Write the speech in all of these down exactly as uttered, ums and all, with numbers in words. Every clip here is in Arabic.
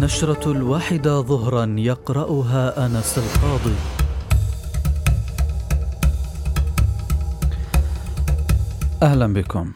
النشرة الواحدة ظهرا يقرأها أنس القاضي. أهلا بكم.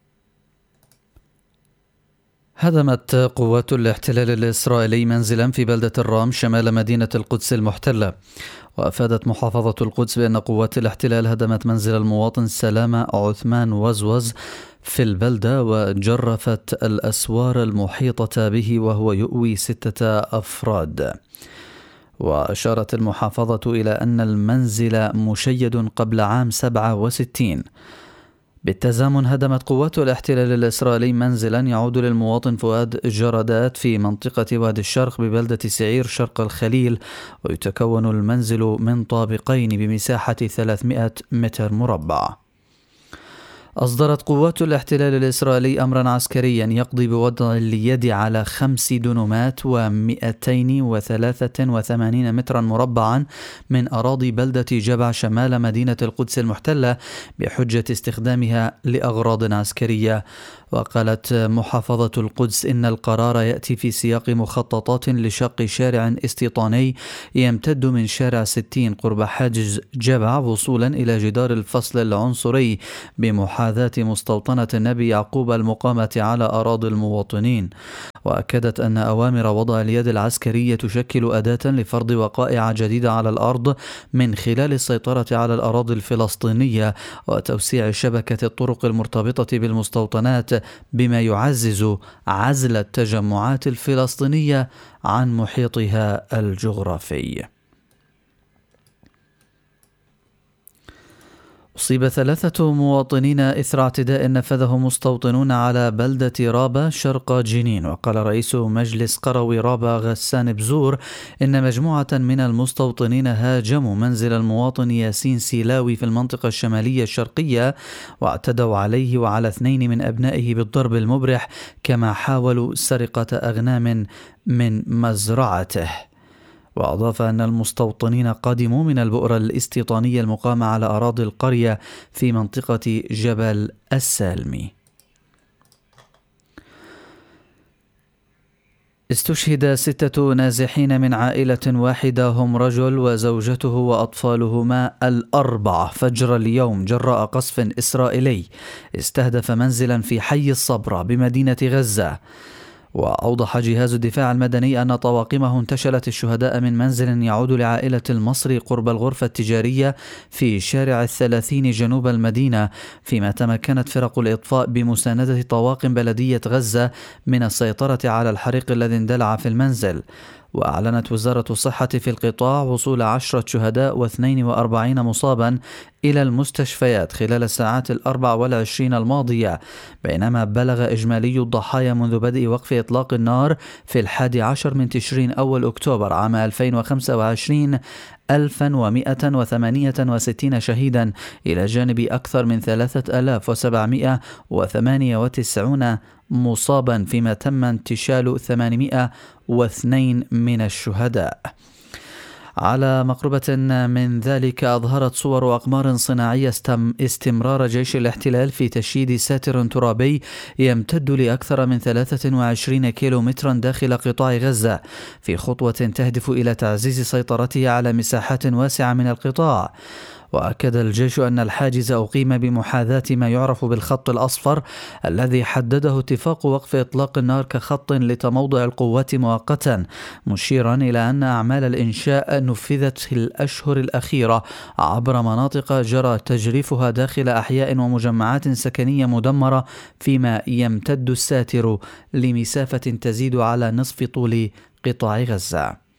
هدمت قوات الاحتلال الإسرائيلي منزلا في بلدة الرام شمال مدينة القدس المحتلة. وأفادت محافظة القدس بأن قوات الاحتلال هدمت منزل المواطن سلامة عثمان وزوز في البلدة وجرفت الأسوار المحيطة به وهو يؤوي ستة أفراد. وأشارت المحافظة إلى أن المنزل مشيد قبل عام سبعة وستين. بالتزامن هدمت قوات الاحتلال الإسرائيلي منزلا يعود للمواطن فؤاد جردات في منطقة وادي الشرق ببلدة سعير شرق الخليل، ويتكون المنزل من طابقين بمساحة ثلاثمائة متر مربع. أصدرت قوات الاحتلال الإسرائيلي أمرا عسكريا يقضي بوضع اليد على خمس دنومات ومئتين وثلاثة وثمانين مترا مربعا من أراضي بلدة جبع شمال مدينة القدس المحتلة بحجة استخدامها لأغراض عسكرية. وقالت محافظة القدس إن القرار يأتي في سياق مخططات لشق شارع استيطاني يمتد من شارع ستين قرب حاجز جبع وصولا إلى جدار الفصل العنصري بمحاذاة مستوطنة النبي يعقوب المقامة على أراضي المواطنين. وأكدت أن أوامر وضع اليد العسكرية تشكل أداة لفرض وقائع جديدة على الأرض من خلال السيطرة على الأراضي الفلسطينية وتوسيع شبكة الطرق المرتبطة بالمستوطنات بما يعزز عزل التجمعات الفلسطينية عن محيطها الجغرافي. أصيب ثلاثة مواطنين إثر اعتداء نفذه مستوطنون على بلدة رابا شرق جنين. وقال رئيس مجلس قروي رابا غسان بزور إن مجموعة من المستوطنين هاجموا منزل المواطن ياسين سيلاوي في المنطقة الشمالية الشرقية واعتدوا عليه وعلى اثنين من أبنائه بالضرب المبرح، كما حاولوا سرقة أغنام من مزرعته. وأضاف أن المستوطنين قادموا من البؤرة الاستيطانية المقامة على أراضي القرية في منطقة جبل السالمي. استشهد ستة نازحين من عائلة واحدة هم رجل وزوجته وأطفالهما الأربعة فجر اليوم جراء قصف إسرائيلي استهدف منزلا في حي الصبرة بمدينة غزة. وأوضح جهاز الدفاع المدني أن طواقمه انتشلت الشهداء من منزل يعود لعائلة المصري قرب الغرفة التجارية في شارع الثلاثين جنوب المدينة، فيما تمكنت فرق الإطفاء بمساندة طواقم بلدية غزة من السيطرة على الحريق الذي اندلع في المنزل. وأعلنت وزارة الصحة في القطاع وصول عشرة شهداء واثنين وأربعين مصابا إلى المستشفيات خلال الساعات الأربع والعشرين الماضية، بينما بلغ إجمالي الضحايا منذ بدء وقف إطلاق النار في الحادي عشر من تشرين أول أكتوبر عام ألفين وخمسة وعشرين ألفا ومئة وثمانية وستين شهيدا، إلى جانب أكثر من ثلاثة آلاف وسبعمئة وثمانية وتسعين مصابا، فيما تم انتشال ثمانمئة واثنين من الشهداء. على مقربة من ذلك أظهرت صور أقمار صناعية استمرار جيش الاحتلال في تشييد ساتر ترابي يمتد لأكثر من ثلاثة وعشرين كيلومترا داخل قطاع غزة، في خطوة تهدف إلى تعزيز سيطرته على مساحات واسعة من القطاع. وأكد الجيش أن الحاجز أقيم بمحاذاة ما يعرف بالخط الأصفر الذي حدده اتفاق وقف إطلاق النار كخط لتموضع القوات مؤقتا، مشيرا إلى أن أعمال الإنشاء نفذت في الأشهر الأخيرة عبر مناطق جرى تجريفها داخل أحياء ومجمعات سكنية مدمرة، فيما يمتد الساتر لمسافة تزيد على نصف طول قطاع غزة.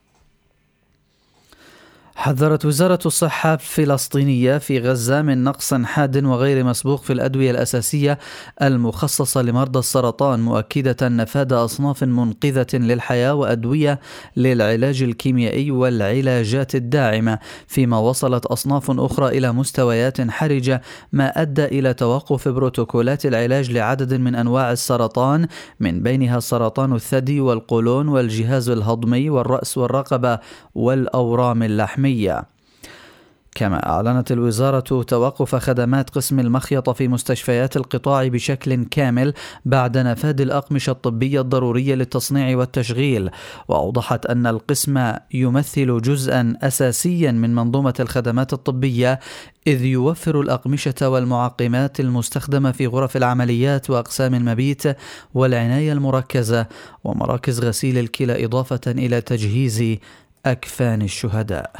حذرت وزارة الصحة الفلسطينية في غزة من نقص حاد وغير مسبوق في الأدوية الأساسية المخصصة لمرضى السرطان، مؤكدة نفاذ أصناف منقذة للحياة وأدوية للعلاج الكيميائي والعلاجات الداعمة، فيما وصلت أصناف أخرى إلى مستويات حرجة، ما أدى إلى توقف بروتوكولات العلاج لعدد من أنواع السرطان، من بينها سرطان الثدي والقولون والجهاز الهضمي والرأس والرقبة والأورام اللحمية. كما أعلنت الوزارة توقف خدمات قسم المخيط في مستشفيات القطاع بشكل كامل بعد نفاذ الأقمشة الطبية الضرورية للتصنيع والتشغيل، وأوضحت أن القسم يمثل جزءا أساسيا من منظومة الخدمات الطبية، إذ يوفر الأقمشة والمعقمات المستخدمة في غرف العمليات وأقسام المبيت والعناية المركزة ومراكز غسيل الكلى، إضافة إلى تجهيز أكفان الشهداء.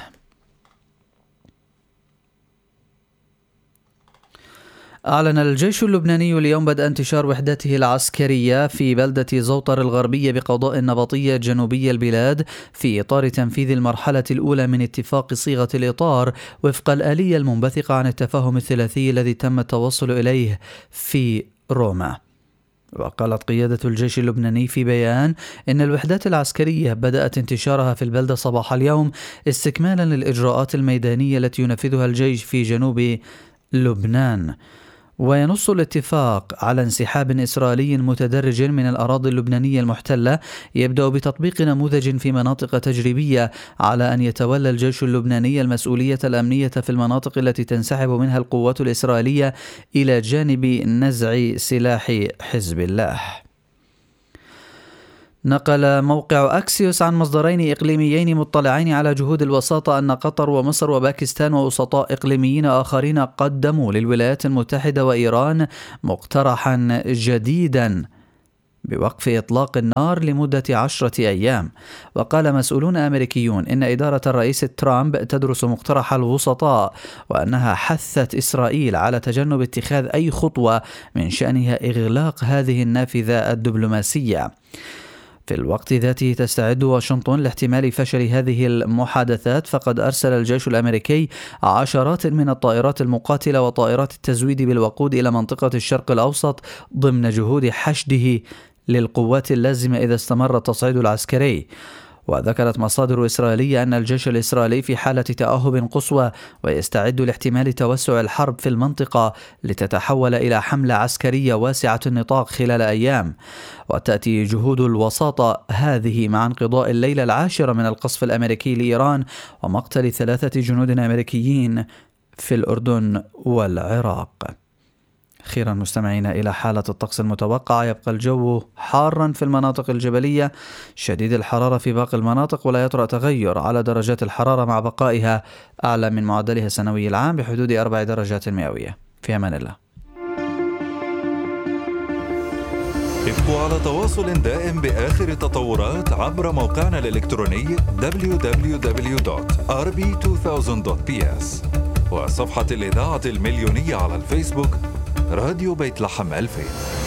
أعلن الجيش اللبناني اليوم بدء انتشار وحدته العسكرية في بلدة زوطر الغربية بقضاء النبطية جنوبي البلاد في إطار تنفيذ المرحلة الأولى من اتفاق صيغة الإطار وفق الآلية المنبثقة عن التفاهم الثلاثي الذي تم التوصل إليه في روما. وقالت قيادة الجيش اللبناني في بيان إن الوحدات العسكرية بدأت انتشارها في البلدة صباح اليوم استكمالا للإجراءات الميدانية التي ينفذها الجيش في جنوب لبنان. وينص الاتفاق على انسحاب إسرائيلي متدرج من الأراضي اللبنانية المحتلة يبدأ بتطبيق نموذج في مناطق تجريبية، على أن يتولى الجيش اللبناني المسؤولية الأمنية في المناطق التي تنسحب منها القوات الإسرائيلية إلى جانب نزع سلاح حزب الله. نقل موقع أكسيوس عن مصدرين إقليميين مطلعين على جهود الوساطة أن قطر ومصر وباكستان ووسطاء إقليميين آخرين قدموا للولايات المتحدة وإيران مقترحا جديدا بوقف إطلاق النار لمدة عشرة أيام. وقال مسؤولون أمريكيون إن إدارة الرئيس ترامب تدرس مقترح الوسطاء، وأنها حثت إسرائيل على تجنب اتخاذ أي خطوة من شأنها إغلاق هذه النافذة الدبلوماسية. في الوقت ذاته تستعد واشنطن لاحتمال فشل هذه المحادثات، فقد أرسل الجيش الأمريكي عشرات من الطائرات المقاتلة وطائرات التزويد بالوقود إلى منطقة الشرق الأوسط ضمن جهود حشده للقوات اللازمة إذا استمر التصعيد العسكري. وذكرت مصادر إسرائيلية أن الجيش الإسرائيلي في حالة تأهب قصوى ويستعد لاحتمال توسع الحرب في المنطقة لتتحول إلى حملة عسكرية واسعة النطاق خلال أيام. وتأتي جهود الوساطة هذه مع انقضاء الليلة العاشرة من القصف الأمريكي لإيران ومقتل ثلاثة جنود أمريكيين في الأردن والعراق. أخيرا مستمعينا إلى حالة الطقس المتوقعة، يبقى الجو حارا في المناطق الجبلية، شديد الحرارة في باقي المناطق، ولا يطرأ تغير على درجات الحرارة مع بقائها أعلى من معدلها السنوي العام بحدود أربع درجات مئوية. في أمان الله. ابقوا على تواصل دائم بآخر التطورات عبر موقعنا الإلكتروني دبليو دبليو دبليو دوت آر بي ألفين دوت بي إس وصفحة الإذاعة المليونية على الفيسبوك راديو بيت لحم ألفين.